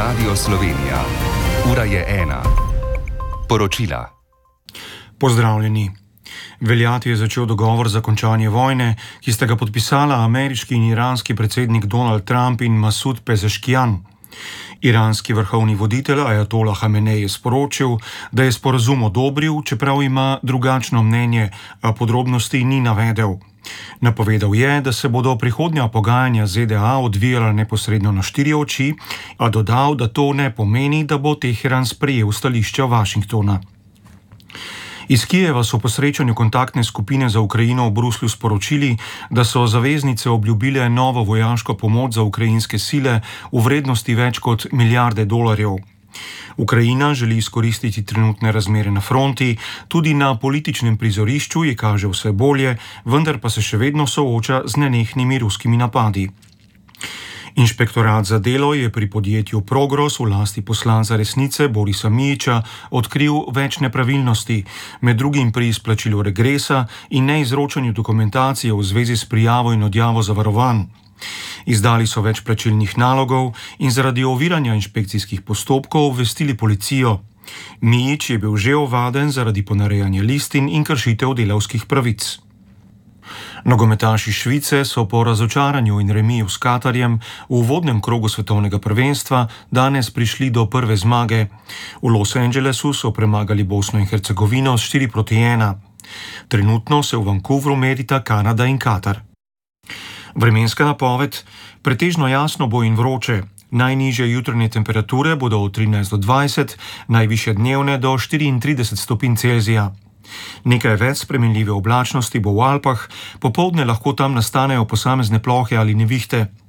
Radio Slovenija. Ura je 1. Poročila. Pozdravljeni. Veljati je začel dogovor za končanje vojne, ki sta ga podpisala ameriški in iranski predsednik Donald Trump in Masud Pezeškijan. Iranski vrhovni voditelj Ajatola Hamenej je sporočil, da je sporazum odobril, čeprav ima drugačno mnenje, a podrobnosti ni navedel. Napovedal je, da se bodo prihodnja pogajanja ZDA odvijala neposredno na 4 oči, a dodal, da to ne pomeni, da bo Teheran sprejel stališča Washingtona. Iz Kijeva so po srečanju kontaktne skupine za Ukrajino v Bruslju sporočili, da so zaveznice obljubile novo vojaško pomoč za ukrajinske sile v vrednosti več kot $1 milijarde. Ukrajina želi izkoristiti trenutne razmere na fronti, tudi na političnem prizorišču je kaže vse bolje, vendar pa se še vedno sooča z nenehnimi ruskimi napadi. Inšpektorat za delo je pri podjetju Progros v lasti poslanca Resnice Borisa Mijića odkril več nepravilnosti, med drugim pri izplačilu regresa in neizročanju dokumentacije v zvezi s prijavo in odjavo zavarovanj. Izdali so več plačilnih nalogov in zaradi oviranja inšpekcijskih postopkov obvestili policijo. Mijić je bil že ovaden zaradi ponarejanja listin in kršitev delavskih pravic. Nogometaši Švice so po razočaranju in remiju s Katarjem v uvodnem krogu svetovnega prvenstva danes prišli do prve zmage. V Los Angelesu so premagali Bosno in Hercegovino s 4-1. Trenutno se v Vancouveru merita Kanada in Katar. Vremenska napoved: pretežno jasno bo in vroče. Najnižje jutranje temperature bodo od 13 do 20, najvišje dnevne do 34 stopinj Celzija. Nekaj več spremenljive oblačnosti bo v Alpah, popoldne lahko tam nastanejo posamezne plohe ali nevihte.